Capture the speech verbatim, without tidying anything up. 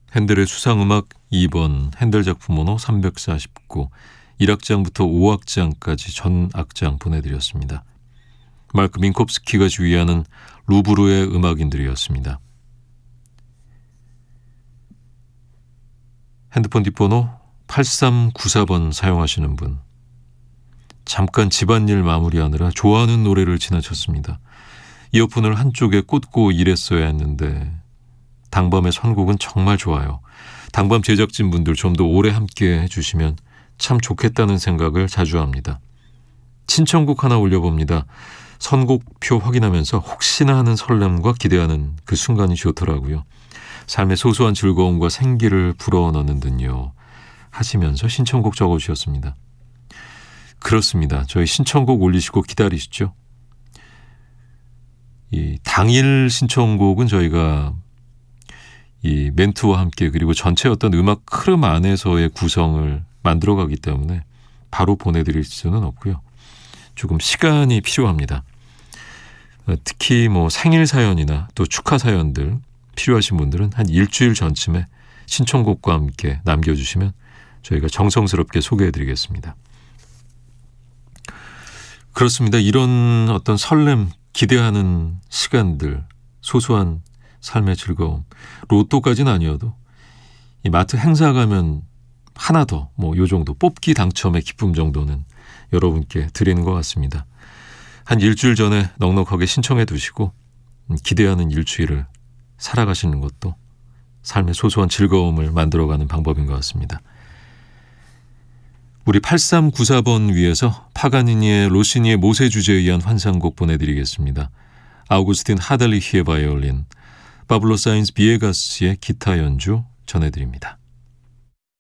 핸델의 수상음악 이 번, 핸델 작품 번호 삼백사십구, 일 악장부터 오 악장까지 전 악장 보내드렸습니다. 마르크 민콥스키가 주의하는 루브르의 음악인들이었습니다. 핸드폰 뒷번호 팔삼구사 번 사용하시는 분, 잠깐 집안일 마무리하느라 좋아하는 노래를 지나쳤습니다. 이어폰을 한쪽에 꽂고 일했어야 했는데 당밤의 선곡은 정말 좋아요. 당밤 제작진분들 좀 더 오래 함께 해주시면 참 좋겠다는 생각을 자주 합니다. 신청곡 하나 올려봅니다. 선곡표 확인하면서 혹시나 하는 설렘과 기대하는 그 순간이 좋더라고요. 삶의 소소한 즐거움과 생기를 불어넣는 듯요 하시면서 신청곡 적어주셨습니다. 그렇습니다. 저희 신청곡 올리시고 기다리시죠. 이 당일 신청곡은 저희가 이 멘트와 함께 그리고 전체 어떤 음악 흐름 안에서의 구성을 만들어가기 때문에 바로 보내드릴 수는 없고요. 조금 시간이 필요합니다. 특히 뭐 생일 사연이나 또 축하 사연들 필요하신 분들은 한 일주일 전쯤에 신청곡과 함께 남겨주시면 저희가 정성스럽게 소개해드리겠습니다. 그렇습니다. 이런 어떤 설렘, 기대하는 시간들, 소소한 삶의 즐거움, 로또까지는 아니어도 이 마트 행사 가면 하나 더, 뭐 요 정도 뽑기 당첨의 기쁨 정도는 여러분께 드리는 것 같습니다. 한 일주일 전에 넉넉하게 신청해 두시고 기대하는 일주일을 살아가시는 것도 삶의 소소한 즐거움을 만들어가는 방법인 것 같습니다. 우리 팔삼구사 번 위에서 파가니니의 로시니의 모세 주제에 의한 환상곡 보내드리겠습니다. 아우구스틴 하달리히의 바이올린, 파블로 사인스 비에가스의 기타 연주 전해드립니다.